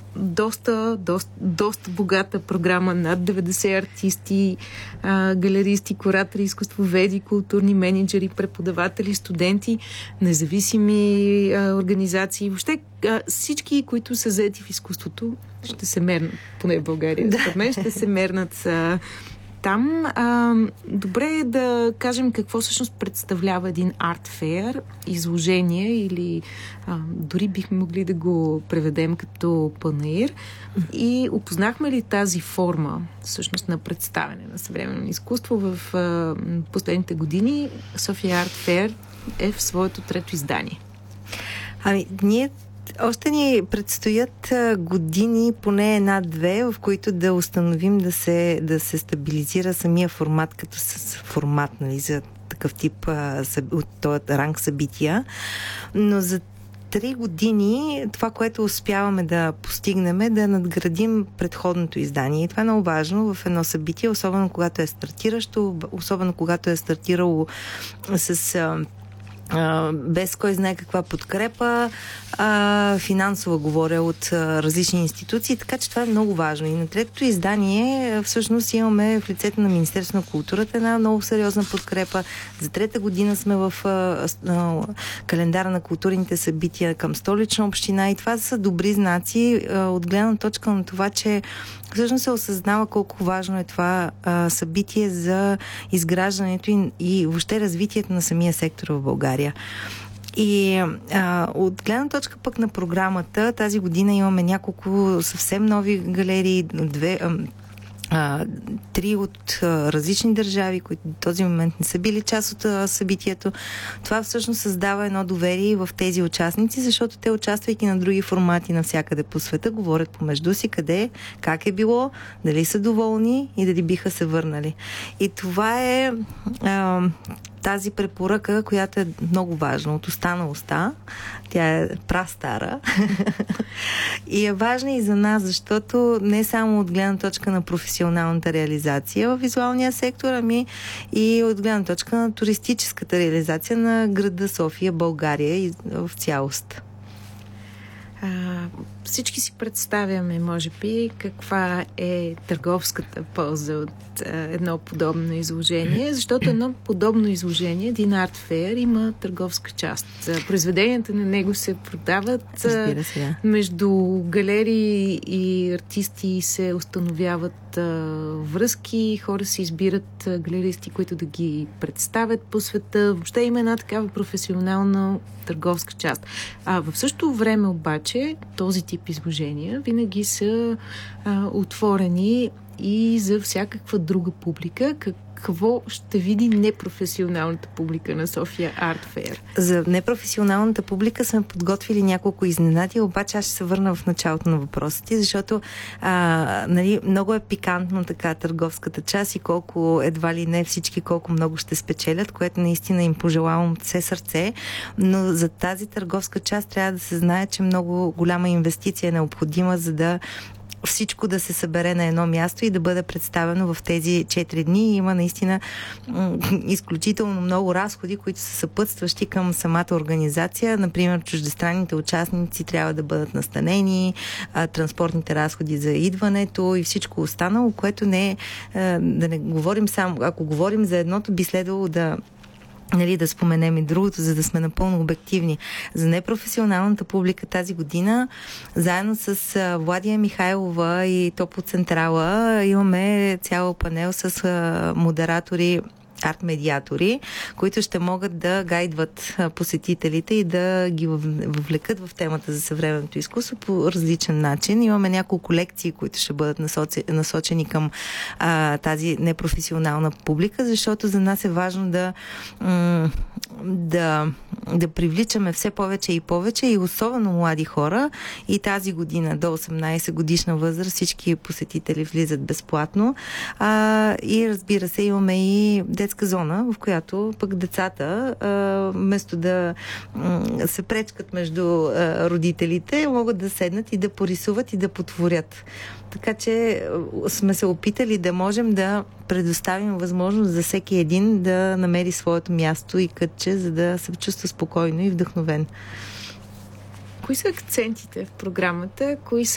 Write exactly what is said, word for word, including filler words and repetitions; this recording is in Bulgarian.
доста, доста, доста богата програма, над деветдесет артисти, а, галеристи, куратори, изкуствоведи, културни менеджери, преподаватели, студенти, независими а, организации. Въобще а, всички, които са заети в изкуството, ще се мернат, поне в България, според мен, ще се мернат а, там. А, добре е да кажем какво всъщност представлява един арт-фейер, изложение или а, дори бихме могли да го преведем като панаир. И опознахме ли тази форма всъщност на представяне на съвременно изкуство в а, последните години? София арт-фейер е в своето трето издание. Ами, ние още ни предстоят години, поне една-две, в които да установим да се, да се стабилизира самия формат като с формат, нали, за такъв тип а, от този ранг събития. Но за три години това, което успяваме да постигнем, е да надградим предходното издание. И това е много важно в едно събитие, особено когато е стартиращо, особено когато е стартирало с а, Uh, без кой знае каква подкрепа, uh, финансова говоря, от uh, различни институции, така че това е много важно. И на третото издание всъщност имаме в лицето на Министерството на културата една много сериозна подкрепа. За трета година сме в uh, uh, календара на културните събития към Столична община и това са добри знаци uh, от гледна точка на това, че всъщност се осъзнава колко важно е това uh, събитие за изграждането и, и въобще развитието на самия сектор в България. И а, от гледна точка пък на програмата, тази година имаме няколко съвсем нови галерии, две, а, а, три от а, различни държави, които до този момент не са били част от а, събитието. Това всъщност създава едно доверие в тези участници, защото те, участвайки на други формати навсякъде по света, говорят помежду си къде, как е било, дали са доволни и дали биха се върнали. И това е а, тази препоръка, която е много важна, от уста на уста. Тя е прастара. И е важна и за нас, защото не само от гледна точка на професионалната реализация в визуалния сектор, ами и от гледна точка на туристическата реализация на града София, България и в цялост. А, всички си представяме, може би, каква е търговската полза от а, едно подобно изложение, защото едно подобно изложение, един арт-фейер, има търговска част. Произведенията на него се продават, а, се, да. Между галерии и артисти се установяват а, връзки, хора се избират а, галеристи, които да ги представят по света. Въобще има една такава професионална търговска част. А в същото време обаче този тип изложения винаги са а, отворени и за всякаква друга публика. Какво ще види непрофесионалната публика на София арт-фейер? За непрофесионалната публика сме подготвили няколко изненади, обаче аз ще се върна в началото на въпросите, защото а, нали, много е пикантно така търговската част и колко едва ли не всички колко много ще спечелят, което наистина им пожелавам все сърце, но за тази търговска част трябва да се знае, че много голяма инвестиция е необходима, за да всичко да се събере на едно място и да бъде представено в тези четири дни. Има наистина м- изключително много разходи, които са съпътстващи към самата организация. Например, чуждестранните участници трябва да бъдат настанени, а, транспортните разходи за идването и всичко останало, което не е, да не говорим само, ако говорим за едното, би следвало да Нали, да споменем и другото, за да сме напълно обективни. За непрофесионалната публика тази година, заедно с а, Владия Михайлова и Топлоцентрала, имаме цял панел с а, модератори, арт-медиатори, които ще могат да гайдват посетителите и да ги въвлекат в темата за съвременното изкуство по различен начин. Имаме няколко лекции, които ще бъдат насочени към а, тази непрофесионална публика, защото за нас е важно да, м- да, да привличаме все повече и повече и особено млади хора. И тази година до осемнайсет годишна възраст всички посетители влизат безплатно. А, и разбира се, имаме и детска зона, в която пък децата, а, вместо да м- се пречкат между а, родителите, могат да седнат и да порисуват и да потворят. Така че сме се опитали да можем да предоставим възможност за всеки един да намери своето място и кътче, за да се чувства спокойно и вдъхновен. Кои са акцентите в програмата? Кои са